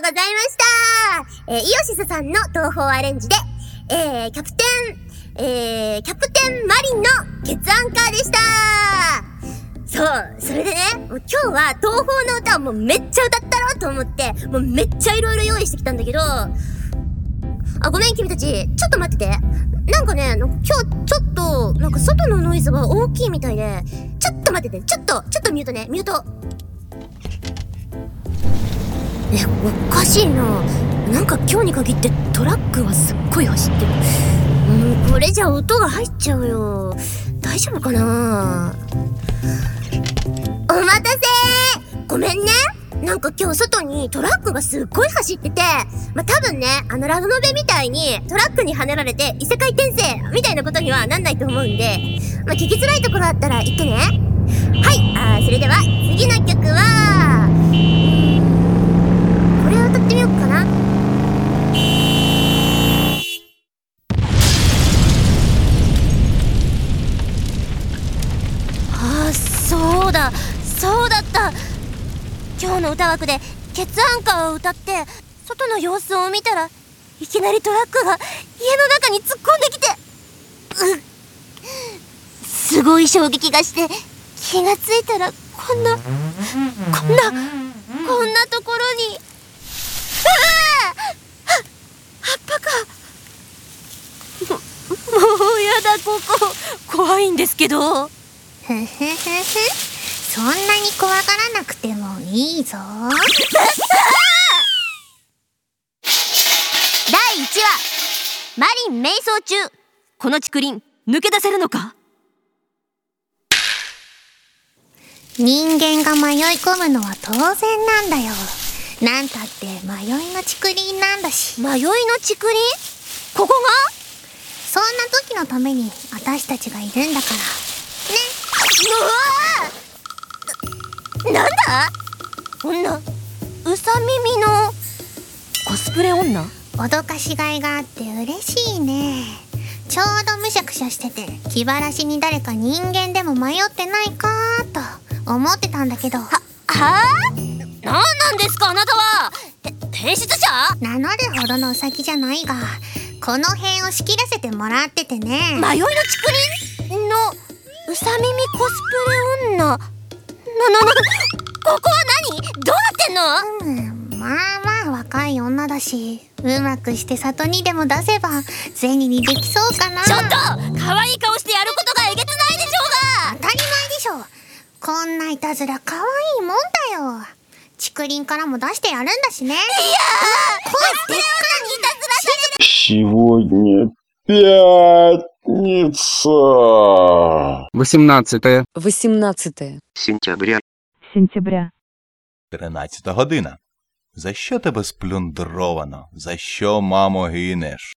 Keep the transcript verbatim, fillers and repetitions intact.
ございました。えー、イオシスさんの東宝アレンジで、えー、キャプテン、えー、キャプテンマリンのケツアンカーでした。そう、それでね、もう今日は東宝の歌をもうめっちゃ歌ったろうと思って、もうめっちゃいろいろ用意してきたんだけど、あ、ごめん君たち、ちょっと待ってて。なんかね、なんか今日ちょっと、なんか外のノイズが大きいみたいで、ちょっと待ってて、ちょっと、ちょっとミュートね、ミュート。え、おかしいな。なんか今日に限ってトラックはすっごい走ってる。もうこれじゃ音が入っちゃうよ。大丈夫かな。お待たせー。ごめんね。なんか今日外にトラックがすっごい走ってて、まあ、多分ね、あのラノベみたいにトラックに跳ねられて異世界転生みたいなことにはなんないと思うんで、まあ、聞きづらいところあったら言ってね。はい、あー、それでは次の曲は、これを歌ってみようかな。あー、そうだ、そうだった。今日の歌枠でケツアンカーを歌って外の様子を見たら、いきなりトラックが家の中に突っ込んできて、うっ、すごい衝撃がして、気がついたらこんなこんなこんなところに、ああ、は葉っぱか。ももうやだ、ここ怖いんですけど。 ふふふふ、そんなに怖がらなくてもいいぞ。 だいいちわ、マリン瞑想中。この竹林抜け出せるのか。 人間が迷い込むのは当然なんだよ。なんたって迷いの竹林なんだし。 迷いの竹林？ここが？ そんな時のために私たちがいるんだからね。 うわー、なんだ？女、うさ耳のコスプレ女？ 脅かしがいがあって嬉しいね。ちょうどむしゃくしゃしてて、気晴らしに誰か人間でも迷ってないかーと思ってたんだけど。は、 はぁ？なんなんですかあなたは。て、転出者？ 名乗るほどのウサギじゃないが、この辺を仕切らせてもらっててね。 迷いの竹林のうさ耳コスプレ女。な、な、な、ここは何？どうなってんの？ うん、まあまあ若い女だし、うまくして里にでも出せば銭にできそうかな。 ちょっと可愛い顔してやることがえげつないでしょうが。 当たり前でしょ。こんないたずら可愛いもんだよ。竹林からも出してやるんだしね。いやー、 こいでっかいいたずらさせて。 Сегодня пятница. восемнадцатое. восемнадцатое. Сентября. Сентября. Тринадцята година. За що тебе сплюндровано? За що, мамо, гинеш?